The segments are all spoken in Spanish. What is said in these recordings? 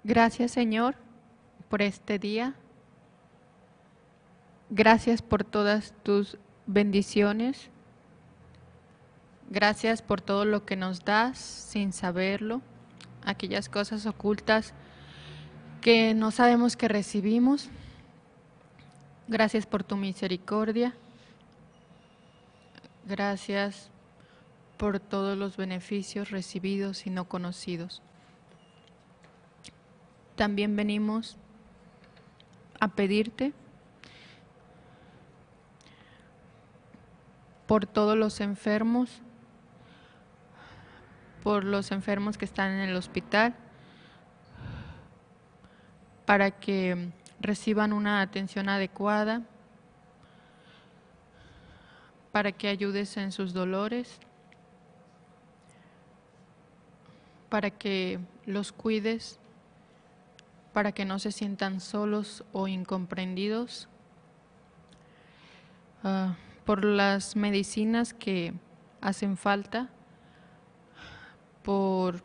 Gracias, Señor, por este día. Gracias por todas tus bendiciones. Gracias por todo lo que nos das sin saberlo, aquellas cosas ocultas que no sabemos que recibimos. Gracias por tu misericordia. Gracias por todos los beneficios recibidos y no conocidos. También venimos a pedirte por todos los enfermos, por los enfermos que están en el hospital, para que reciban una atención adecuada, para que ayudes en sus dolores, para que los cuides, para que no se sientan solos o incomprendidos, por las medicinas que hacen falta, por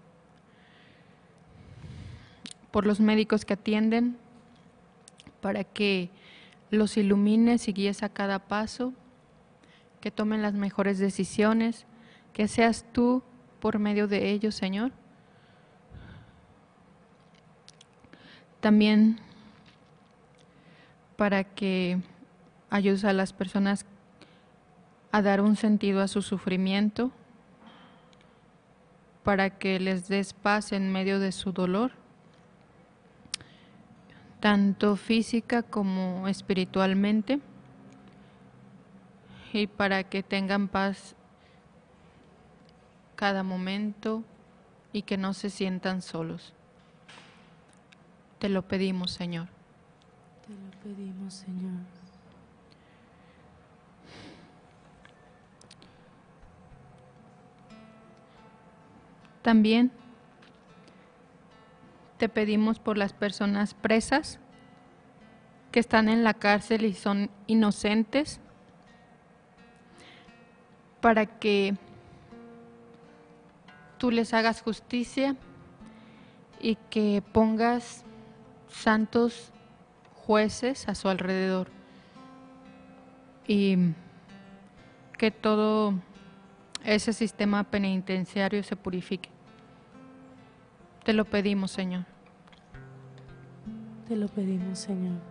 los médicos que atienden, para que los ilumines y guíes a cada paso, que tomen las mejores decisiones, que seas tú por medio de ellos, Señor. También para que ayudes a las personas a dar un sentido a su sufrimiento, para que les des paz en medio de su dolor, tanto física como espiritualmente, y para que tengan paz cada momento y que no se sientan solos. Te lo pedimos, Señor. Te lo pedimos, Señor. También te pedimos por las personas presas que están en la cárcel y son inocentes, para que tú les hagas justicia y que pongas santos jueces a su alrededor, y que todo ese sistema penitenciario se purifique. Te lo pedimos, Señor. Te lo pedimos, Señor.